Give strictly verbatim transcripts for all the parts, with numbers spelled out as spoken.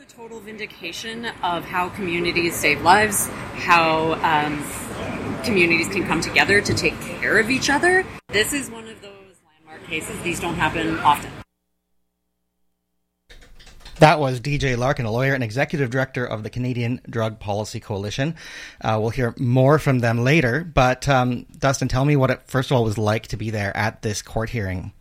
total vindication of how communities save lives, how um, communities can come together to take care of each other. This is one of those landmark cases. These don't happen often. That was D J Larkin, a lawyer and executive director of the Canadian Drug Policy Coalition. Uh, we'll hear more from them later. But um, Dustin, tell me what it, first of all, was like to be there at this court hearing.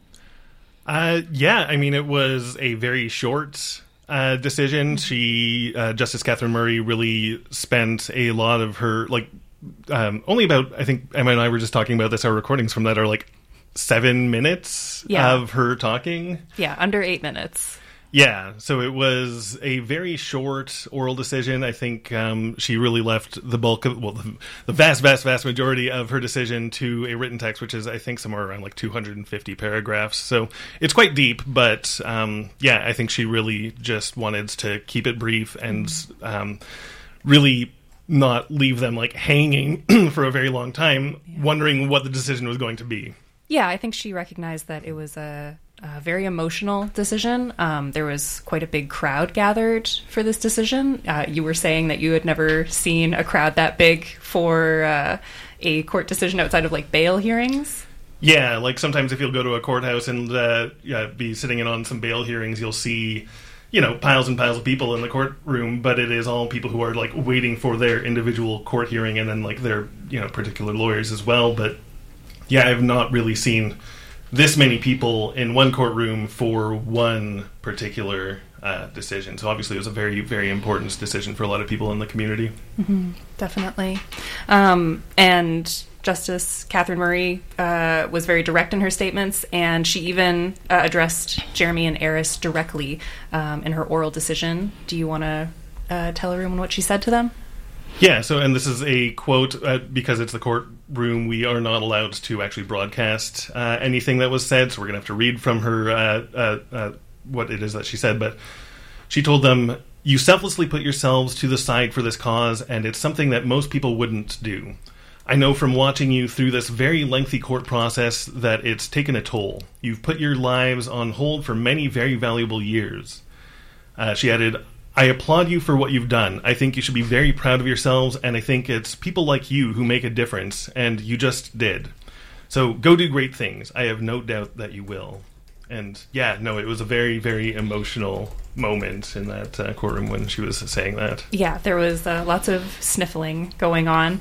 Uh, yeah, I mean, it was a very short uh, decision. She, uh, Justice Catherine Murray, really spent a lot of her, like, um, only about, I think Emma and I were just talking about this, our recordings from that are like seven minutes yeah. of her talking. Yeah, under eight minutes. Yeah, so it was a very short oral decision. I think um, she really left the bulk of, well, the, the vast, vast, vast majority of her decision to a written text, which is, I think, somewhere around like two hundred fifty paragraphs. So it's quite deep, but um, yeah, I think she really just wanted to keep it brief and um, really not leave them like hanging for a very long time, yeah. wondering what the decision was going to be. Yeah, I think she recognized that it was a... A very emotional decision. Um, there was quite a big crowd gathered for this decision. Uh, you were saying that you had never seen a crowd that big for uh, a court decision outside of like bail hearings. Yeah, like sometimes if you'll go to a courthouse and uh, yeah, be sitting in on some bail hearings, you'll see, you know, piles and piles of people in the courtroom, but it is all people who are like waiting for their individual court hearing and then like their, you know, particular lawyers as well. But yeah, I've not really seen this many people in one courtroom for one particular uh, decision. So obviously it was a very, very important decision for a lot of people in the community. Mm-hmm, definitely. Um, and Justice Catherine Murray uh, was very direct in her statements, and she even uh, addressed Jeremy and Eris directly um, in her oral decision. Do you want to uh, tell everyone what she said to them? Yeah, so, and this is a quote, uh, because it's the courtroom, we are not allowed to actually broadcast uh, anything that was said, so we're going to have to read from her uh, uh, uh, what it is that she said, but she told them, "You selflessly put yourselves to the side for this cause, and it's something that most people wouldn't do. I know from watching you through this very lengthy court process that it's taken a toll. You've put your lives on hold for many very valuable years." Uh, she added, "I applaud you for what you've done. I think you should be very proud of yourselves, and I think it's people like you who make a difference, and you just did. So go do great things. I have no doubt that you will." And yeah, no, it was a very, very emotional moment in that uh, courtroom when she was saying that. Yeah, there was uh, lots of sniffling going on.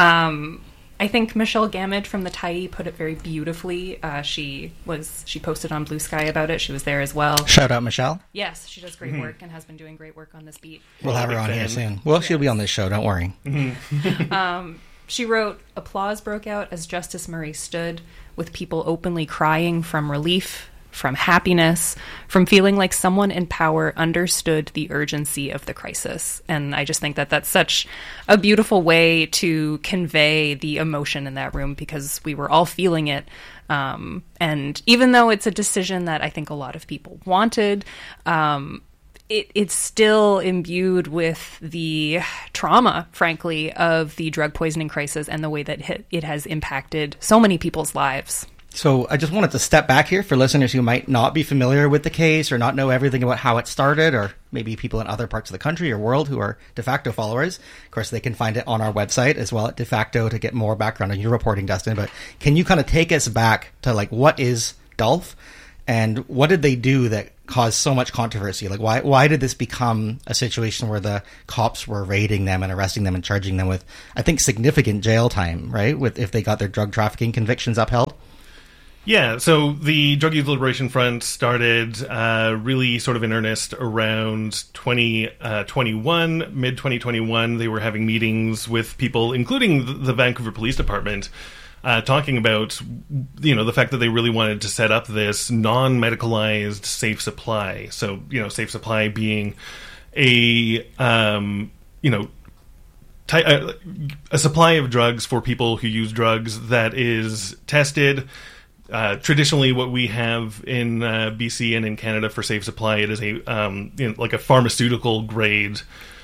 Um, I think Michelle Gamage from the Tyee put it very beautifully. Uh, she was she posted on Blue Sky about it. She was there as well. Shout out, Michelle. Yes, she does great mm-hmm. work and has been doing great work on this beat. We'll have her on here soon. Well, yes. She'll be on this show, don't worry. Mm-hmm. um, she wrote, "Applause broke out as Justice Murray stood, with people openly crying from relief, from happiness, from feeling like someone in power understood the urgency of the crisis." And I just think that that's such a beautiful way to convey the emotion in that room, because we were all feeling it. Um, and even though it's a decision that I think a lot of people wanted, um, it, it's still imbued with the trauma, frankly, of the drug poisoning crisis and the way that it, it has impacted so many people's lives. So I just wanted to step back here for listeners who might not be familiar with the case or not know everything about how it started, or maybe people in other parts of the country or world who are de facto followers. Of course, they can find it on our website as well at De Facto to get more background on your reporting, Dustin. But can you kind of take us back to, like, what is D U L F and what did they do that caused so much controversy? Like, why why did this become a situation where the cops were raiding them and arresting them and charging them with, I think, significant jail time, right? With if they got their drug trafficking convictions upheld? Yeah, so the Drug Youth Liberation Front started uh, really sort of in earnest around twenty twenty-one, mid twenty twenty-one. They were having meetings with people, including the, the Vancouver Police Department, uh, talking about, you know, the fact that they really wanted to set up this non-medicalized safe supply. So, you know, safe supply being a, um, you know, ty- a, a supply of drugs for people who use drugs that is tested. Uh, traditionally, what we have in uh, B C and in Canada for safe supply, it is a um, you know, like a pharmaceutical grade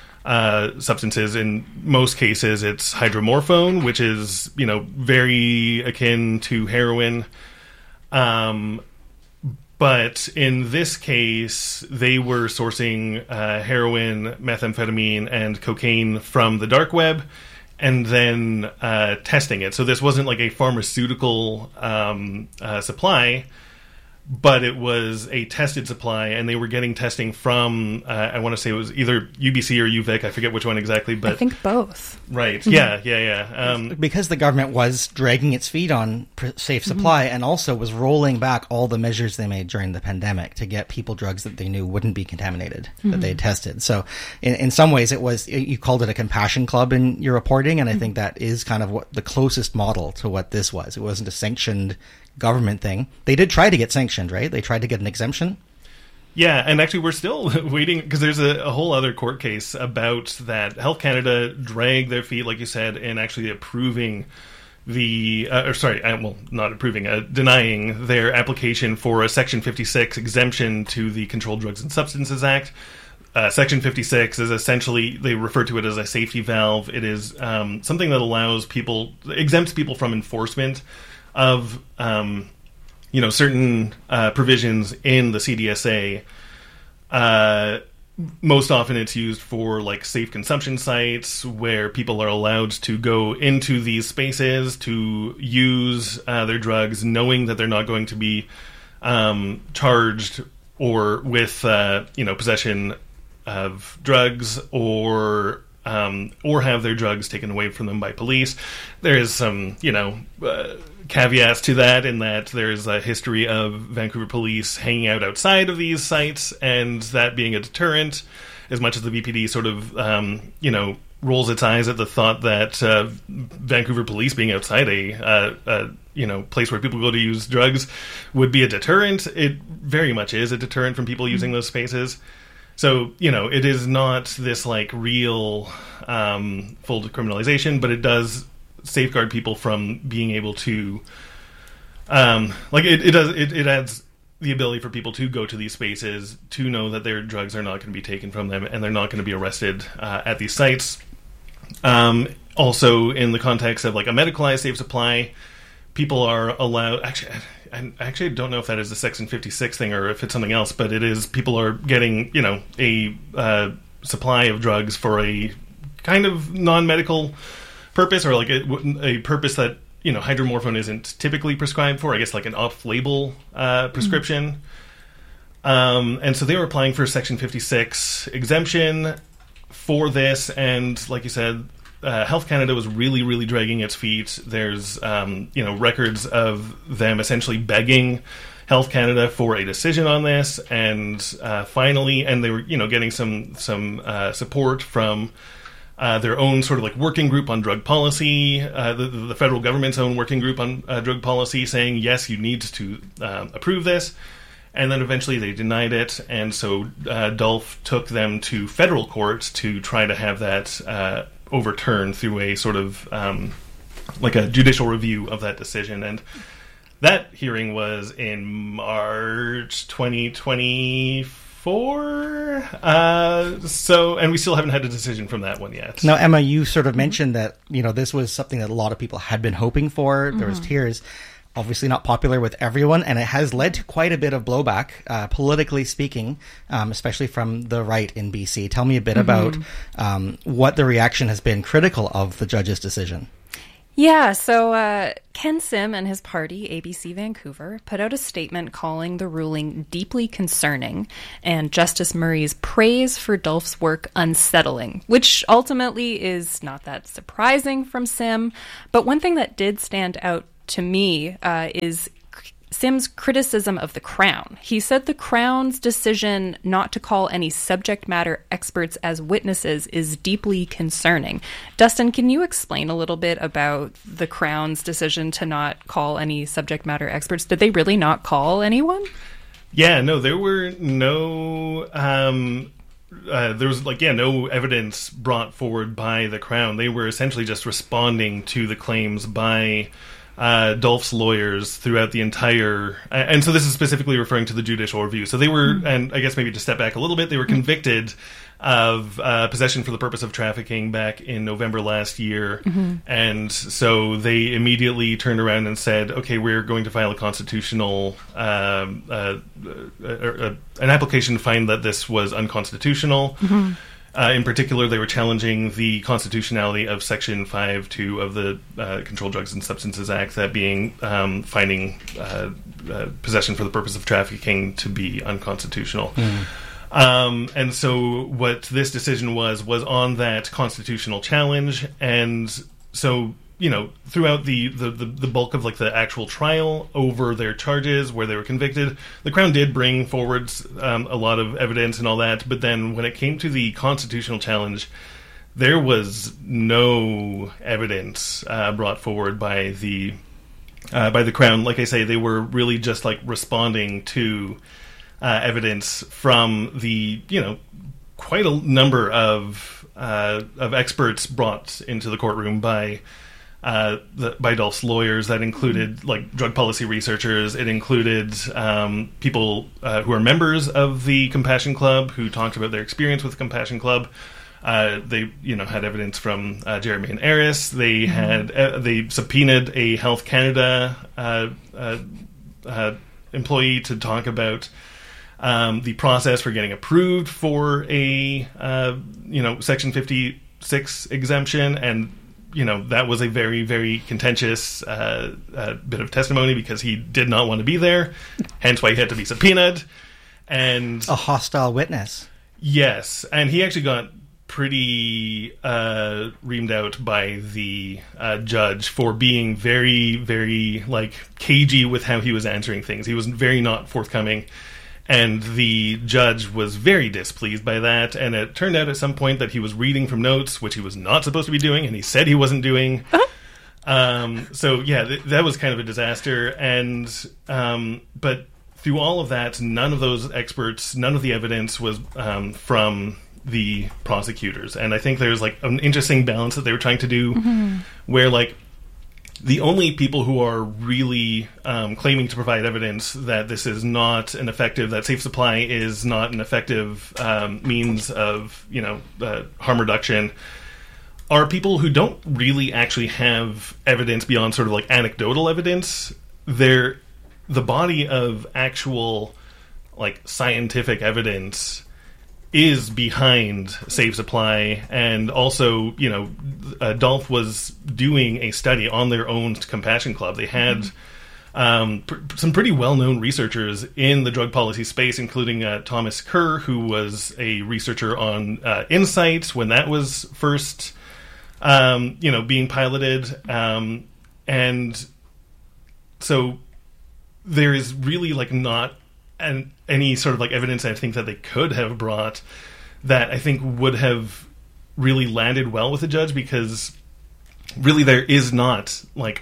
uh, substances. In most cases, it's hydromorphone, which is, you know, very akin to heroin. Um, But in this case, they were sourcing uh, heroin, methamphetamine, and cocaine from the dark web, and then uh, testing it. So this wasn't like a pharmaceutical um, uh, supply, but it was a tested supply, and they were getting testing from, uh, I want to say it was either U B C or U V I C, I forget which one exactly. But I think both. Right, yeah, yeah, yeah. Um, because the government was dragging its feet on pr- safe supply mm-hmm. and also was rolling back all the measures they made during the pandemic to get people drugs that they knew wouldn't be contaminated, mm-hmm. that they had tested. So in, in some ways it was, you called it a compassion club in your reporting, and I mm-hmm. think that is kind of what the closest model to what this was. It wasn't a sanctioned government thing. They did try to get sanctioned, right? They tried to get an exemption. Yeah, and actually we're still waiting, because there's a, a whole other court case about that. Health Canada dragged their feet, like you said, in actually approving the, uh, or sorry, uh, well, not approving, uh, denying their application for a Section fifty-six exemption to the Controlled Drugs and Substances Act. Uh, Section fifty-six is essentially, they refer to it as a safety valve. It is um, something that allows people, exempts people from enforcement of, um, you know, certain uh, provisions in the C D S A. Uh, most often it's used for, like, safe consumption sites where people are allowed to go into these spaces to use uh, their drugs, knowing that they're not going to be um, charged or with, uh, you know, possession of drugs or um, or have their drugs taken away from them by police. There is some, you know, uh, caveats to that, in that there's a history of Vancouver police hanging out outside of these sites, and that being a deterrent, as much as the V P D sort of, um, you know, rolls its eyes at the thought that uh, Vancouver police being outside a, uh, a, you know, place where people go to use drugs would be a deterrent. It very much is a deterrent from people using those spaces. So, you know, it is not this, like, real um, full decriminalization, but it does safeguard people from being able to, um, like, it, it does, it, it adds the ability for people to go to these spaces, to know that their drugs are not going to be taken from them, and they're not going to be arrested uh, at these sites. Um, also, in the context of, like, a medicalized safe supply, people are allowed, actually, I actually don't know if that is the Section fifty-six thing or if it's something else, but it is, people are getting, you know, a uh, supply of drugs for a kind of non-medical purpose, or like a, a purpose that, you know, hydromorphone isn't typically prescribed for, I guess, like an off-label uh, prescription. Mm-hmm. Um, and so they were applying for a Section fifty-six exemption for this, and like you said, Uh, Health Canada was really, really dragging its feet. There's, um, you know, records of them essentially begging Health Canada for a decision on this, and uh, finally, and they were, you know, getting some some uh, support from uh, their own sort of like working group on drug policy, uh, the, the federal government's own working group on uh, drug policy, saying yes, you need to uh, approve this. And then eventually they denied it, and so uh, Dolph took them to federal court to try to have that Uh, overturned through a sort of um, like a judicial review of that decision. And that hearing was in March twenty twenty-four. Uh, so, and we still haven't had a decision from that one yet. Now, Emma, you sort of mentioned that, you know, this was something that a lot of people had been hoping for. Mm-hmm. There was tears. Obviously not popular with everyone, and it has led to quite a bit of blowback, uh, politically speaking, um, especially from the right in B C. Tell me a bit mm-hmm. about um, what the reaction has been critical of the judge's decision. Yeah, so uh, Ken Sim and his party, A B C Vancouver, put out a statement calling the ruling deeply concerning and Justice Murray's praise for Dolph's work unsettling, which ultimately is not that surprising from Sim. But one thing that did stand out to me uh, is Sim's criticism of the Crown. He said the Crown's decision not to call any subject matter experts as witnesses is deeply concerning. Dustin, can you explain a little bit about the Crown's decision to not call any subject matter experts? Did they really not call anyone? Yeah, no, there were no... Um Uh, there was, like, yeah, no evidence brought forward by the Crown. They were essentially just responding to the claims by uh, Dolph's lawyers throughout the entire... And so this is specifically referring to the judicial review. So they were, mm-hmm. and I guess maybe to step back a little bit, they were convicted of uh, possession for the purpose of trafficking back in November last year. Mm-hmm. And so they immediately turned around and said, okay, we're going to file a constitutional, um, uh, uh, uh, an application to find that this was unconstitutional. Mm-hmm. Uh, in particular, they were challenging the constitutionality of Section five two of the uh, Controlled Drugs and Substances Act, that being um, finding uh, uh, possession for the purpose of trafficking to be unconstitutional. Mm. Um, and so what this decision was, was on that constitutional challenge. And so, you know, throughout the, the, the, the bulk of like the actual trial over their charges where they were convicted, the Crown did bring forward um, a lot of evidence and all that. But then when it came to the constitutional challenge, there was no evidence uh, brought forward by the uh, by the Crown. Like I say, they were really just like responding to Uh, evidence from the, you know, quite a number of uh, of experts brought into the courtroom by uh, the, by Dolph's lawyers. That included like drug policy researchers. It included um, people uh, who are members of the Compassion Club who talked about their experience with the Compassion Club. Uh, they, you know, had evidence from uh, Jeremy and Eris. They mm-hmm. had uh, they subpoenaed a Health Canada uh, uh, uh, employee to talk about Um, the process for getting approved for a, uh, you know, Section fifty-six exemption. And, you know, that was a very, very contentious uh, uh, bit of testimony because he did not want to be there, hence why he had to be subpoenaed. And a hostile witness. Yes. And he actually got pretty uh, reamed out by the uh, judge for being very, very, like, cagey with how he was answering things. He was very not forthcoming. And the judge was very displeased by that, and it turned out at some point that he was reading from notes, which he was not supposed to be doing, and he said he wasn't doing. um, so, yeah, th- that was kind of a disaster. And um, but through all of that, none of those experts, none of the evidence was um, from the prosecutors. And I think there's, like, an interesting balance that they were trying to do, mm-hmm. where, like, the only people who are really um, claiming to provide evidence that this is not an effective, that safe supply is not an effective um, means of, you know, uh, harm reduction, are people who don't really actually have evidence beyond sort of like anecdotal evidence. They're the body of actual, like, scientific evidence is behind safe supply. And also, you know, uh, Dolph was doing a study on their own Compassion Club. They had mm-hmm. um, pr- some pretty well-known researchers in the drug policy space, including uh, Thomas Kerr, who was a researcher on uh, Insight when that was first, um, you know, being piloted. Um, and so there is really, like, not and any sort of like evidence I think that they could have brought that I think would have really landed well with the judge, because really there is not like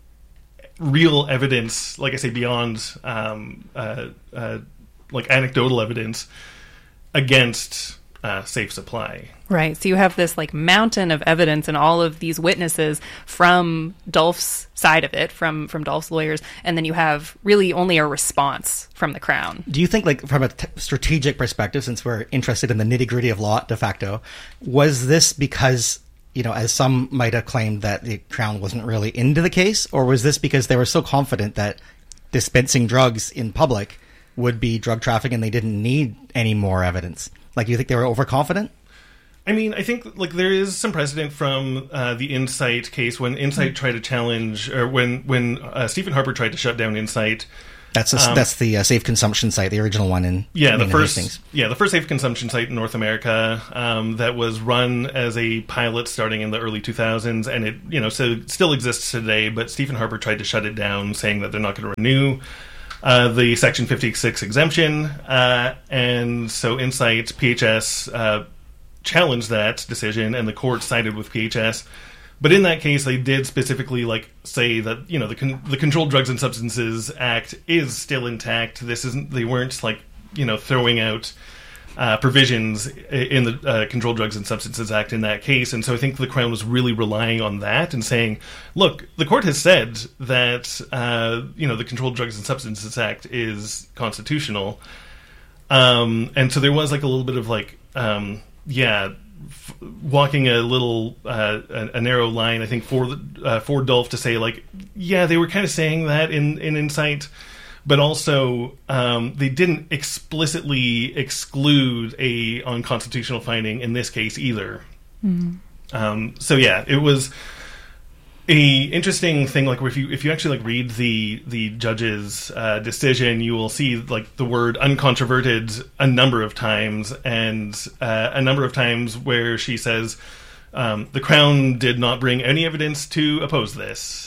real evidence, like I say, beyond um, uh, uh, like anecdotal evidence against uh, safe supply. Right. So you have this like mountain of evidence and all of these witnesses from Dolph's side of it, from from Dolph's lawyers, and then you have really only a response from the Crown. Do you think, like, from a t- strategic perspective, since we're interested in the nitty-gritty of law de facto, was this because, you know, as some might have claimed, that the Crown wasn't really into the case, or was this because they were so confident that dispensing drugs in public would be drug trafficking and they didn't need any more evidence? Like, do you think they were overconfident? I mean, I think like there is some precedent from uh, the Insight case when Insight tried to challenge, or when when uh, Stephen Harper tried to shut down Insight. That's a, um, that's the uh, safe consumption site, the original one in yeah Maine the first Hastings. yeah the first safe consumption site in North America um, that was run as a pilot starting in the early two thousands, and it you know so it still exists today. But Stephen Harper tried to shut it down, saying that they're not going to renew uh, the Section fifty-six exemption, uh, and so Insight P H S. Uh, challenged that decision, and the court sided with P H S. But in that case, they did specifically like say that you know the con- the Controlled Drugs and Substances Act is still intact. This isn't. They weren't like you know throwing out uh, provisions in the uh, Controlled Drugs and Substances Act in that case. And so I think the Crown was really relying on that and saying, look, the court has said that, uh, you know, the Controlled Drugs and Substances Act is constitutional. Um, and so there was like a little bit of like, um, yeah, f- walking a little, uh, a, a narrow line, I think, for the, uh, for Dolph to say like, yeah, they were kind of saying that in, in Insight, but also um, they didn't explicitly exclude a unconstitutional finding in this case either. Mm-hmm. Um, so yeah, it was a interesting thing. Like if you if you actually like read the the judge's uh, decision, you will see like the word uncontroverted a number of times, and uh, a number of times where she says um, the Crown did not bring any evidence to oppose this.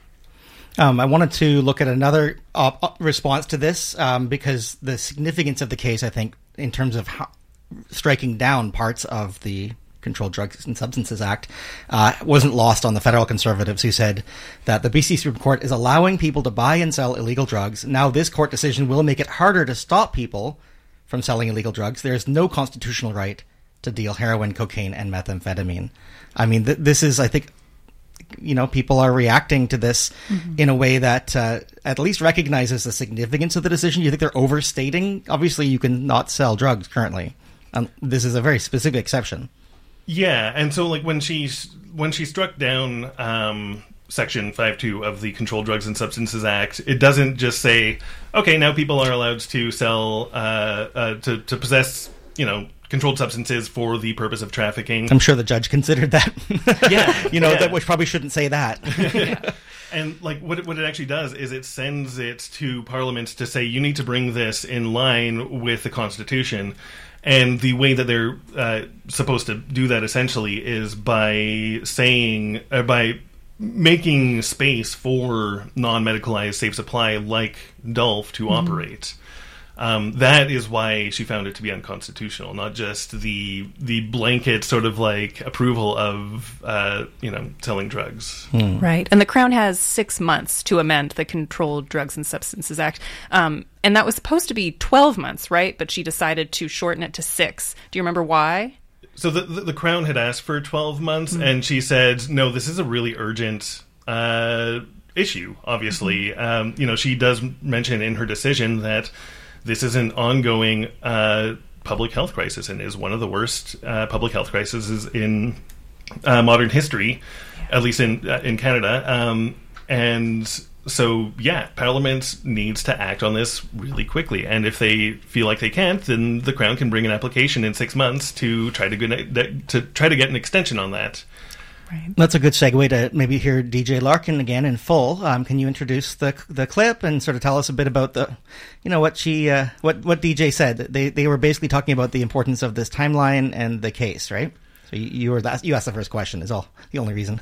Um, I wanted to look at another uh, response to this um, because the significance of the case, I think, in terms of how, striking down parts of the Controlled Drugs and Substances Act, uh, wasn't lost on the federal conservatives who said that the B C Supreme Court is allowing people to buy and sell illegal drugs. Now this court decision will make it harder to stop people from selling illegal drugs. There is no constitutional right to deal heroin, cocaine, and methamphetamine. I mean, th- this is, I think, you know, people are reacting to this mm-hmm. in a way that uh, at least recognizes the significance of the decision. You think they're overstating? Obviously, you can not sell drugs currently. Um, this is a very specific exception. Yeah, and so like when she when she struck down um, Section five two of the Controlled Drugs and Substances Act, it doesn't just say, okay, now people are allowed to sell uh, uh, to to possess, you know, controlled substances for the purpose of trafficking. I'm sure the judge considered that. Yeah, you know, yeah. that which probably shouldn't say that. Yeah. And like what it, what it actually does is it sends it to Parliament to say you need to bring this in line with the Constitution. And the way that they're uh, supposed to do that essentially is by saying, uh, by making space for non-medicalized safe supply like Dolph to mm-hmm. operate. Um, that is why she found it to be unconstitutional, not just the the blanket sort of like approval of uh, you know selling drugs. Hmm. Right, and the Crown has six months to amend the Controlled Drugs and Substances Act, um, and that was supposed to be twelve months, right? But she decided to shorten it to six. Do you remember why? So the the, the Crown had asked for twelve months, mm-hmm. and she said, "No, this is a really urgent." Uh, issue, obviously. Mm-hmm. Um, you know, she does mention in her decision that this is an ongoing uh, public health crisis and is one of the worst uh, public health crises in uh, modern history, yeah. at least in uh, in Canada. Um, and so, yeah, Parliament needs to act on this really quickly. And if they feel like they can't, then the Crown can bring an application in six months to try to get, to try to get an extension on that. Right. That's a good segue to maybe hear D J Larkin again in full. Um, can you introduce the the clip and sort of tell us a bit about the, you know, what she, uh, what what D J said? They they were basically talking about the importance of this timeline and the case, right? So you, you were that, you asked the first question is all the only reason.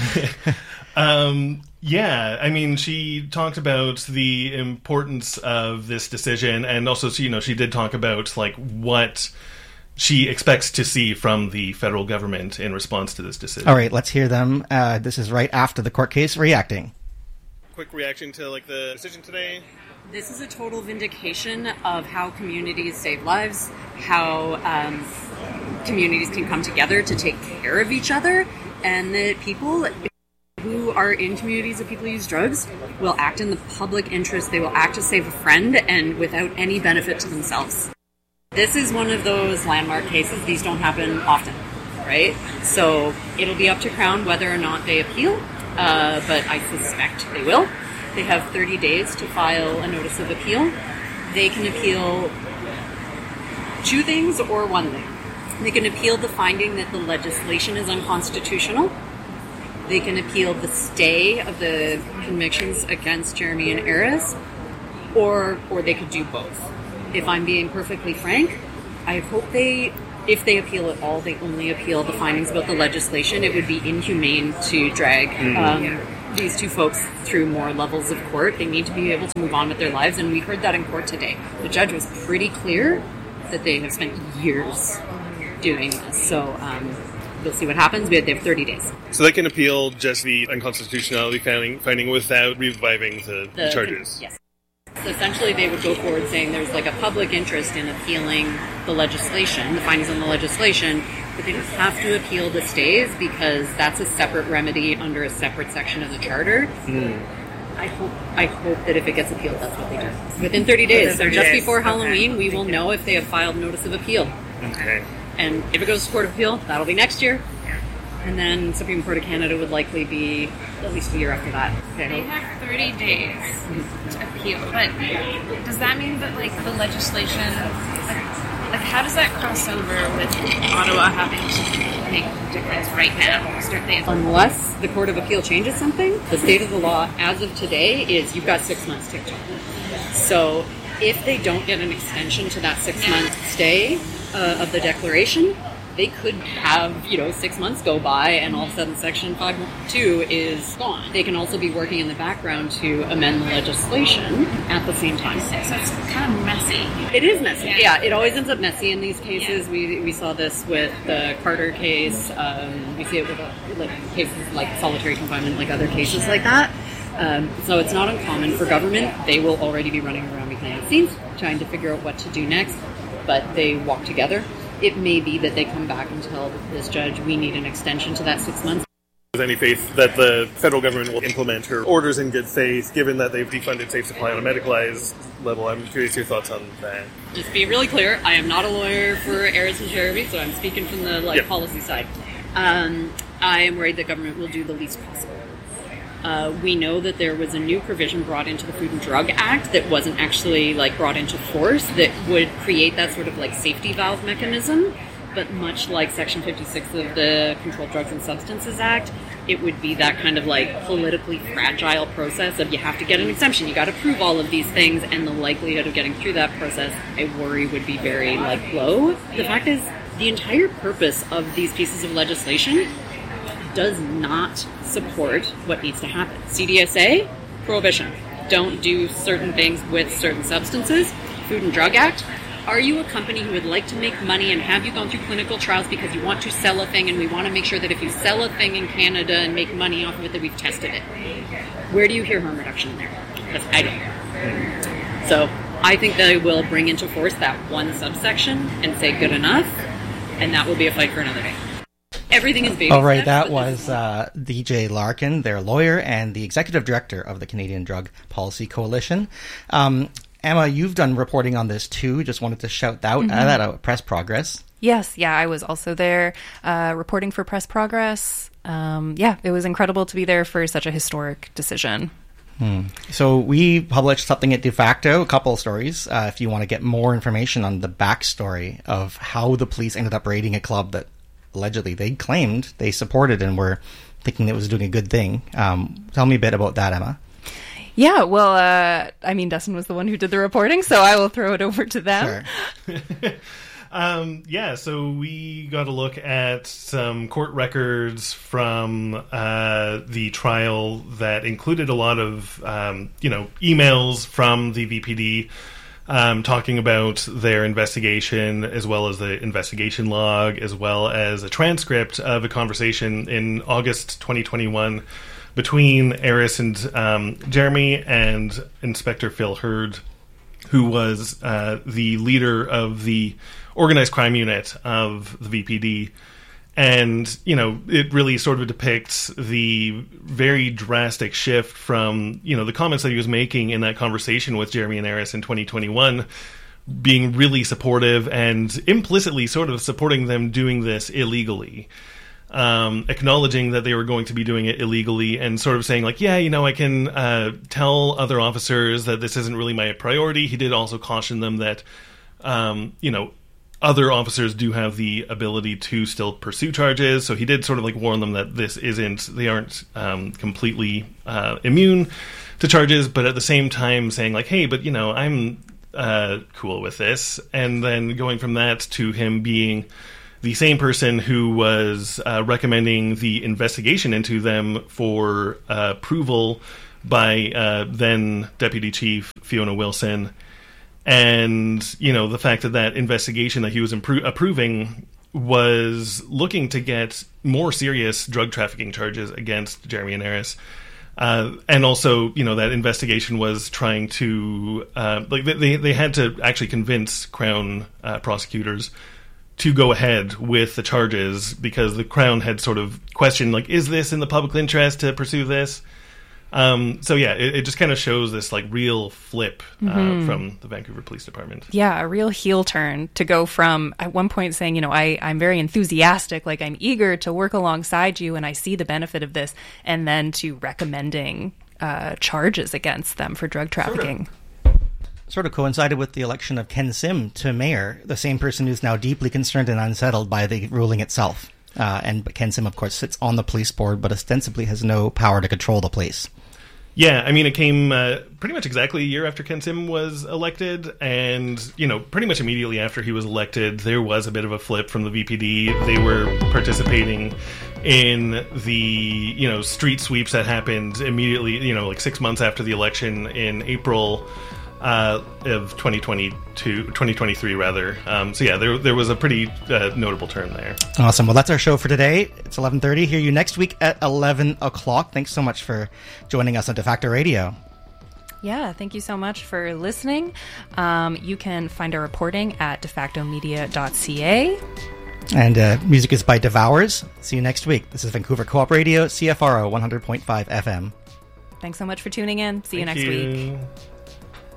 um, yeah, I mean, she talked about the importance of this decision, and also, you know, she did talk about like what she expects to see from the federal government in response to this decision. All right, let's hear them. Uh, this is right after the court case reacting. Quick reaction to like the decision today. This is a total vindication of how communities save lives, how um, communities can come together to take care of each other, and that people who are in communities that people use drugs will act in the public interest. They will act to save a friend and without any benefit to themselves. This is one of those landmark cases. These don't happen often, right? So it'll be up to Crown whether or not they appeal, uh, but I suspect they will. They have thirty days to file a notice of appeal. They can appeal two things or one thing. They can appeal the finding that the legislation is unconstitutional. They can appeal the stay of the convictions against Jeremy and Aris, or or they could do both. If I'm being perfectly frank, I hope they, if they appeal at all, they only appeal the findings about the legislation. It would be inhumane to drag um, yeah. these two folks through more levels of court. They need to be able to move on with their lives, and we heard that in court today. The judge was pretty clear that they have spent years doing this. So um, we'll see what happens. They have thirty days. So they can appeal just the unconstitutionality finding, finding without reviving the, the, the charges? Yes. Essentially, they would go forward saying there's like a public interest in appealing the legislation, the findings on the legislation, but they don't have to appeal the stays because that's a separate remedy under a separate section of the charter. Mm. I hope I hope that if it gets appealed, that's what they do. Within thirty days, so just days. before Halloween, Okay. we will know if they have filed notice of appeal. Okay. And if it goes to Court of Appeal, that'll be next year. And then Supreme Court of Canada would likely be at least a year after that. They have thirty days to appeal, but does that mean that, like, the legislation, like, like how does that cross over with Ottawa having to make a difference right now? Start they Unless the Court of Appeal changes something, the state of the law as of today is you've got six months ticked off. So if they don't get an extension to that six-month stay uh, of the declaration, they could have, you know, six months go by and all of a sudden Section five two is gone. They can also be working in the background to amend the legislation at the same time. So it's kind of messy. It is messy. Yeah, it always ends up messy in these cases. Yeah. We we saw this with the Carter case. Um, we see it with uh, like cases like solitary confinement, like other cases like that. Um, so it's not uncommon for government. They will already be running around behind the scenes trying to figure out what to do next, but they walk together. It may be that they come back and tell this judge, we need an extension to that six months. Is any faith that the federal government will implement her orders in good faith, given that they've defunded Safe Supply on a medicalized level? I'm curious your thoughts on that. Just be really clear, I am not a lawyer for Aris and Jeremy, so I'm speaking from the like yep. policy side. Um, I am worried that government will do the least possible. Uh, we know that there was a new provision brought into the Food and Drug Act that wasn't actually like brought into force that would create that sort of like safety valve mechanism. But much like Section fifty-six of the Controlled Drugs and Substances Act, it would be that kind of like politically fragile process of you have to get an exemption, you got to prove all of these things, and the likelihood of getting through that process, I worry, would be very like low. The fact is, the entire purpose of these pieces of legislation does not support what needs to happen. C D S A, prohibition. Don't do certain things with certain substances. Food and Drug Act, are you a company who would like to make money and have you gone through clinical trials because you want to sell a thing and we want to make sure that if you sell a thing in Canada and make money off of it that we've tested it? Where do you hear harm reduction in there? Because I don't. So I think they will bring into force that one subsection and say good enough, and that will be a fight for another day. Everything is baby All right, steps, that was uh, D J Larkin, their lawyer and the executive director of the Canadian Drug Policy Coalition. Um, Emma, you've done reporting on this too. Just wanted to shout out mm-hmm. that out Press Progress. Yes, yeah, I was also there uh, reporting for Press Progress. Um, yeah, it was incredible to be there for such a historic decision. Hmm. So we published something at De Facto, a couple of stories, uh, if you want to get more information on the backstory of how the police ended up raiding a club that allegedly they claimed they supported and were thinking it was doing a good thing. Um, tell me a bit about that, Emma. Yeah, well, uh, I mean, Dustin was the one who did the reporting, so I will throw it over to them. Sure. um, yeah, so we got a look at some court records from uh, the trial that included a lot of, um, you know, emails from the V P D Um, talking about their investigation, as well as the investigation log, as well as a transcript of a conversation in August twenty twenty-one between Aris and um, Jeremy and Inspector Phil Hurd, who was uh, the leader of the organized crime unit of the V P D. And, you know, it really sort of depicts the very drastic shift from, you know, the comments that he was making in that conversation with Jeremy and Aris in twenty twenty-one, being really supportive and implicitly sort of supporting them doing this illegally. Um, acknowledging that they were going to be doing it illegally and sort of saying, like, yeah, you know, I can uh, tell other officers that this isn't really my priority. He did also caution them that, um, you know, other officers do have the ability to still pursue charges, so he did sort of like warn them that this isn't, they aren't um, completely uh, immune to charges, but at the same time saying like, hey, but you know, I'm uh, cool with this, and then going from that to him being the same person who was uh, recommending the investigation into them for uh, approval by uh, then Deputy Chief Fiona Wilson. And, you know, the fact that that investigation that he was impro- approving was looking to get more serious drug trafficking charges against Jeremy and Aris. Uh, and also, you know, that investigation was trying to, uh, like, they they had to actually convince Crown uh, prosecutors to go ahead with the charges because the Crown had sort of questioned, like, is this in the public interest to pursue this? Um, so yeah, it, it just kind of shows this like real flip uh, mm-hmm. from the Vancouver Police Department. Yeah, a real heel turn to go from at one point saying, you know, I, I'm very enthusiastic, like I'm eager to work alongside you and I see the benefit of this, and then to recommending uh, charges against them for drug trafficking. Sort of, sort of coincided with the election of Ken Sim to mayor, the same person who's now deeply concerned and unsettled by the ruling itself. Uh, and Ken Sim, of course, sits on the police board, but ostensibly has no power to control the police. Yeah, I mean, it came uh, pretty much exactly a year after Ken Sim was elected, and, you know, pretty much immediately after he was elected, there was a bit of a flip from the V P D. They were participating in the, you know, street sweeps that happened immediately, you know, like six months after the election in April uh, of twenty twenty-two, twenty twenty-three, rather. Um, so, yeah, there there was a pretty uh, notable turn there. Awesome. Well, that's our show for today. It's eleven thirty. Hear you next week at eleven o'clock. Thanks so much for joining us on De Facto Radio. Yeah, thank you so much for listening. Um, you can find our reporting at de facto media dot c a. And uh, music is by Devours. See you next week. This is Vancouver Co-op Radio, C F R O one hundred point five F M. Thanks so much for tuning in. See you Thank next you. week.